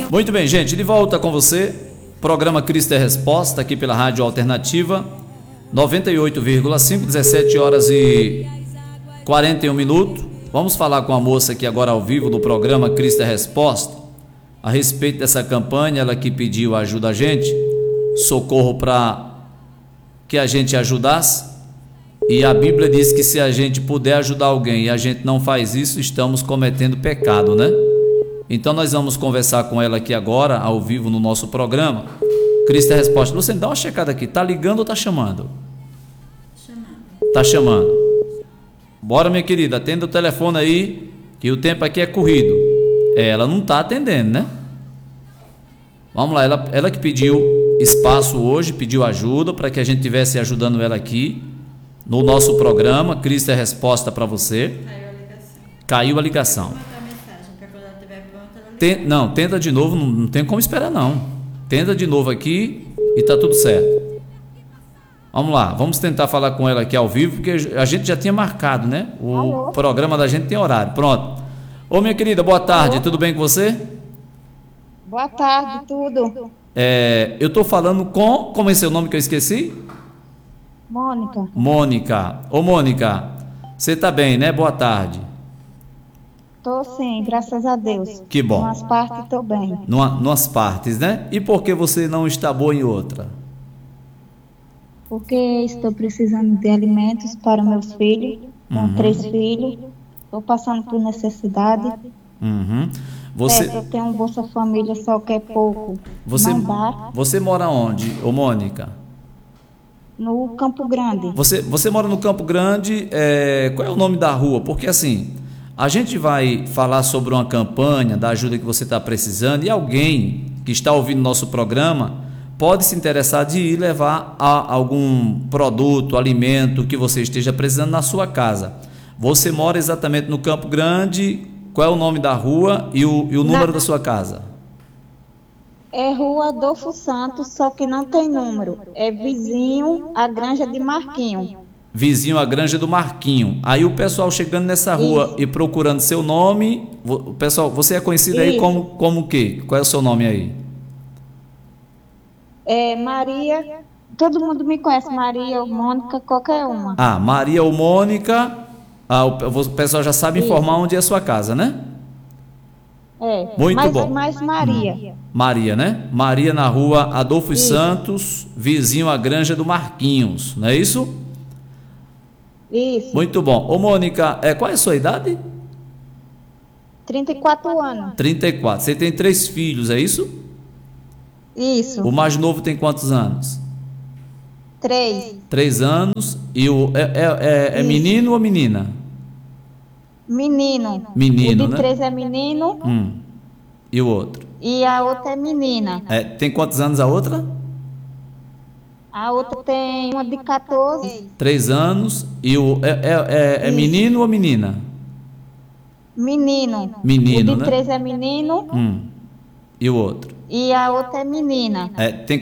Muito bem, gente, de volta com você. Programa Cristo é Resposta, aqui pela Rádio Alternativa 98,5, 17 horas e 41 minutos. Vamos falar com a moça aqui agora ao vivo do programa Cristo é Resposta, a respeito dessa campanha. Ela que pediu ajuda a gente, socorro para que a gente ajudasse. E a Bíblia diz que se a gente puder ajudar alguém e a gente não faz isso, estamos cometendo pecado, né? Então nós vamos conversar com ela aqui agora, ao vivo no nosso programa. Cristo é Resposta. Luciano, dá uma checada aqui. Tá ligando ou tá chamando? Chamando. Tá chamando. Bora, minha querida, atenda o telefone aí, que o tempo aqui é corrido. Ela não tá atendendo, né? Vamos lá, ela que pediu espaço hoje, pediu ajuda para que a gente estivesse ajudando ela aqui no nosso programa. Cristo é Resposta para você. Caiu a ligação. Não, tenta de novo, não tem como esperar não. Tenta de novo aqui e tá tudo certo. Vamos lá, vamos tentar falar com ela aqui ao vivo, porque a gente já tinha marcado, né? O programa da gente tem horário. Pronto. Ô, minha querida, boa tarde, tudo bem com você? Boa tarde, tudo. Eu tô falando com... Como é seu nome que eu esqueci? Mônica. Mônica. Ô, Mônica, você tá bem, né? Boa tarde. Tô sim, graças a Deus. Que bom. Umas partes tô bem. Numas partes, né? E por que você não está boa em outra? Porque estou precisando de alimentos para meus filhos. Com 3 filhos. Estou passando por necessidade. Eu tenho um Bolsa Família, só que é pouco. Não dá. Você mora onde, ô Mônica? No Campo Grande. Você mora no Campo Grande, qual é o nome da rua? Porque assim, a gente vai falar sobre uma campanha da ajuda que você está precisando e alguém que está ouvindo nosso programa pode se interessar de ir levar algum produto, alimento que você esteja precisando na sua casa. Você mora exatamente no Campo Grande, qual é o nome da rua e o número da sua casa? É Rua Adolfo Santos, só que não tem número. É vizinho à Granja de Marquinho. Vizinho à Granja do Marquinho. Aí o pessoal chegando nessa rua e procurando seu nome, o pessoal, você é conhecido aí como o quê? Qual é o seu nome aí? Maria, todo mundo me conhece, Maria ou Mônica, qualquer uma. Maria ou Mônica, o pessoal já sabe informar onde é a sua casa, né? Muito bom. Mais Maria. Maria, né? Maria na rua Adolfo Santos, vizinho à Granja do Marquinhos, não é isso? Isso. Muito bom. Ô Mônica, qual é a sua idade? 34 anos. 34. Você tem 3 filhos, é isso? Isso. O mais novo tem quantos anos? 3. 3 anos. E é menino ou menina? Menino. Menino, o de né? 3 é menino. E o outro? E a outra é menina. Tem quantos anos a outra? A outra tem uma de 14. 3 anos. E é menino ou menina? Menino. Menino, o de né? 3 é menino. E o outro? E a outra é menina. Tem